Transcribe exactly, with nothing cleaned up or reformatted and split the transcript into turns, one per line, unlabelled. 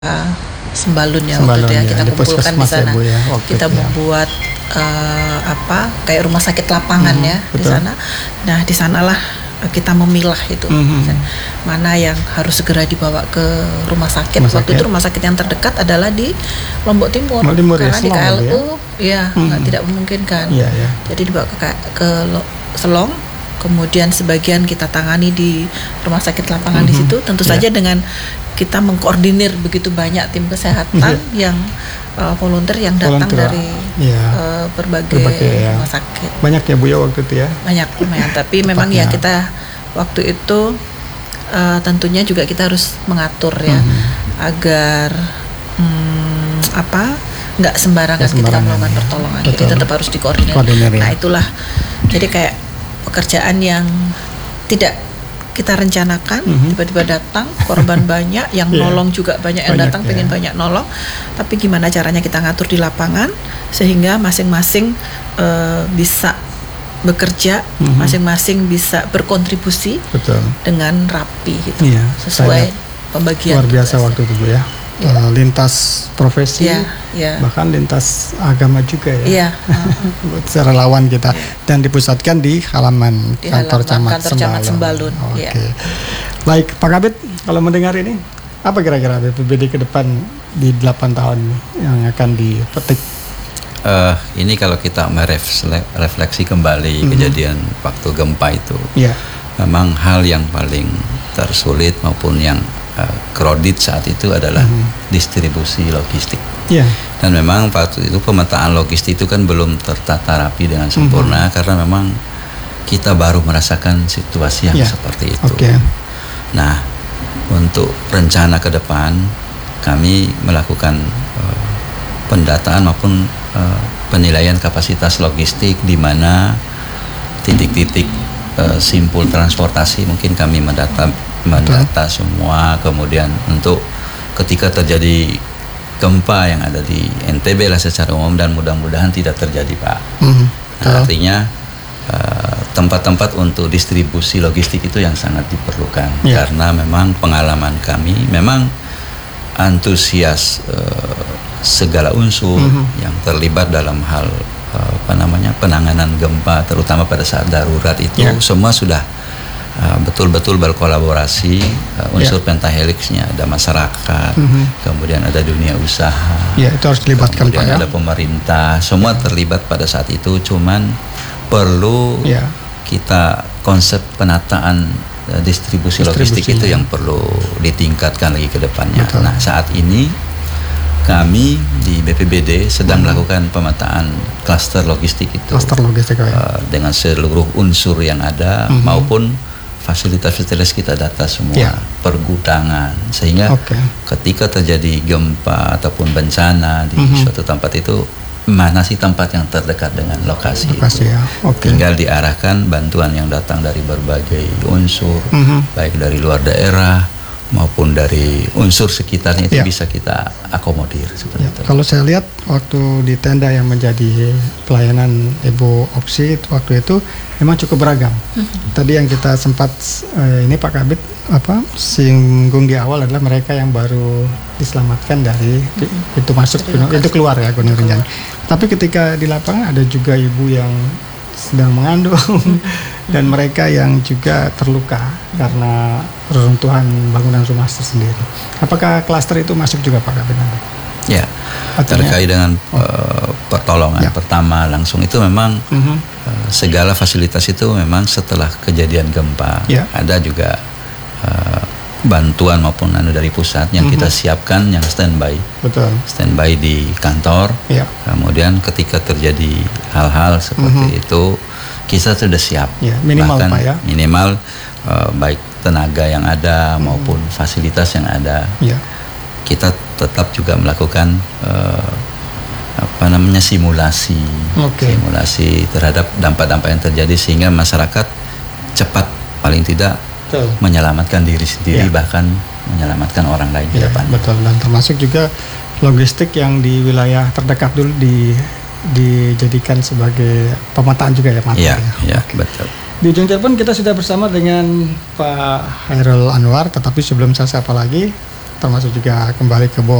Sembalun ya
Sembalun,
waktu itu ya,
ya,
kita
di
kumpulkan di
puskesmas ya,
sana.
Bu, ya, waktu
Kita
itu ya.
membuat uh, apa kayak rumah sakit lapangan
Hmm,
ya di
betul.
sana. Nah di sanalah kita memilah itu
Mhm.
mana yang harus segera dibawa ke rumah sakit.
Rumah
Waktu
sakit.
itu rumah sakit yang terdekat adalah di Lombok Timur,
Lombok Timur ya,
karena di
Selong
K L U
ya?
ya nggak
Mhm.
tidak memungkinkan.
Iya, iya.
Jadi dibawa ke K- ke Lo- Selong, kemudian sebagian kita tangani di rumah sakit lapangan di
Mhm.
situ. Tentu
Ya.
saja dengan kita mengkoordinir begitu banyak tim kesehatan yang uh, volunteer yang datang
Volunteer,
dari
ya.
uh, berbagai,
Berbagai, ya.
rumah sakit.
Banyak ya Bu ya waktu itu ya.
Banyak lumayan, tapi memang ya
Tepatnya.
kita waktu itu uh, tentunya juga kita harus mengatur ya
Mhm.
agar hmm, apa nggak sembarangan,
Nggak
ketika
sembarangan,
melakukan
ya.
pertolongan.
Betul.
Jadi tetap harus dikoordinir.
Koordinir, ya.
Nah itulah jadi kayak pekerjaan yang tidak kita rencanakan,
Mhm.
tiba-tiba datang, korban banyak, yang
Iya.
nolong juga banyak yang
Banyak,
datang
ya.
pengen banyak nolong, tapi gimana caranya kita ngatur di lapangan sehingga masing-masing uh, bisa bekerja,
Mhm.
masing-masing bisa berkontribusi
Betul.
dengan rapi gitu,
Iya,
sesuai
saya
pembagian
luar biasa
tugas.
waktu itu Bu ya.
Iya.
Eh, lintas profesi,
Iya, iya.
bahkan lintas agama juga ya.
Iya,
Secara lawan kita dan dipusatkan di halaman
Di
kantor
halaman
camat
kantor Camat Sembalun,
Oke.
iya.
Baik, Pak Kabid, kalau mendengar ini apa kira-kira B P B D ke depan di delapan tahun yang akan dipetik?
Uh, ini kalau kita merefleksi kembali
Mhm.
kejadian waktu gempa itu,
Ya.
memang hal yang paling tersulit maupun yang uh, kredit saat itu adalah
Mhm.
distribusi logistik.
Ya.
Dan memang waktu itu pemetaan logistik itu kan belum tertata rapi dengan sempurna karena memang kita baru merasakan situasi yang
Ya.
seperti itu.
Oke.
Nah, untuk rencana ke depan kami melakukan uh, pendataan maupun uh, penilaian kapasitas logistik di mana titik-titik uh, simpul transportasi mungkin kami mendata mendata semua, kemudian untuk ketika terjadi gempa yang ada di N T B lah secara umum, dan mudah-mudahan tidak terjadi Pak.
Mhm.
Nah, artinya uh, tempat-tempat untuk distribusi logistik itu yang sangat diperlukan.
Ya.
Karena memang pengalaman kami memang antusias uh, segala unsur
Mhm.
yang terlibat dalam hal uh, apa namanya penanganan gempa, terutama pada saat darurat itu,
Ya.
semua sudah uh, betul-betul berkolaborasi. Uh, unsur
Ya.
pentahelixnya ada masyarakat,
Mhm.
kemudian ada dunia usaha,
Ya, itu harus dilibatkan Pak
kemudian
ya.
ada pemerintah, semua terlibat pada saat itu. Cuman perlu
Ya.
kita konsep penataan uh, distribusi, logistik
Distribusinya.
itu yang perlu ditingkatkan lagi ke depannya.
Betul.
Nah, saat ini kami di B P B D sedang melakukan pemetaan klaster logistik itu,
Klaster logistik ya.
uh, dengan seluruh unsur yang ada,
Mhm.
maupun fasilitas-fasilitas kita data semua,
Ya.
pergudangan, sehingga
Oke.
ketika terjadi gempa ataupun bencana di
Mhm.
suatu tempat itu, mana sih tempat yang terdekat dengan lokasi,
Lokasi
itu.
ya. Oke.
Tinggal diarahkan bantuan yang datang dari berbagai unsur,
Mhm.
baik dari luar daerah maupun dari unsur sekitarnya, itu
Ya.
bisa kita akomodir seperti
Ya,
itu.
kalau saya lihat waktu di tenda yang menjadi pelayanan Ibu Opsi itu- waktu itu memang cukup beragam. Tadi yang kita sempat eh, ini Pak Kabid apa singgung di awal adalah mereka yang baru diselamatkan dari pi- pintu masuk
Terima
gunung, itu
kasih.
keluar ya Gunung Rinjani. Tapi ketika di lapangan ada juga ibu yang sedang mengandung dan mereka yang juga terluka karena reruntuhan bangunan rumah sendiri. Apakah klaster itu masuk juga Pak Kabid?
Ya,
Artinya-
terkait dengan uh, pertolongan
Ya.
pertama langsung itu memang
Mhm.
uh, segala fasilitas itu memang setelah kejadian gempa
Ya.
ada juga uh, bantuan maupun anu dari pusat yang
Mhm.
kita siapkan yang standby
Betul.
standby di kantor.
Ya.
Kemudian ketika terjadi hal-hal seperti
Mhm.
itu kita sudah siap.
Ya, minimal,
Bahkan
Pak, ya.
minimal uh, baik tenaga yang ada maupun fasilitas yang ada,
Ya.
kita tetap juga melakukan uh, apa namanya simulasi,
Oke.
simulasi terhadap dampak-dampak yang terjadi sehingga masyarakat cepat paling tidak
Betul.
menyelamatkan diri sendiri,
Ya.
bahkan menyelamatkan orang lain ke
Ya,
depan.
betul, dan termasuk juga logistik yang di wilayah terdekat dulu di dijadikan sebagai pemetaan juga ya, Mas.
Iya, iya, betul.
Di ujung telepon kita sudah bersama dengan Pak Hairul Anwar, tetapi sebelum saya sapa lagi, termasuk juga kembali ke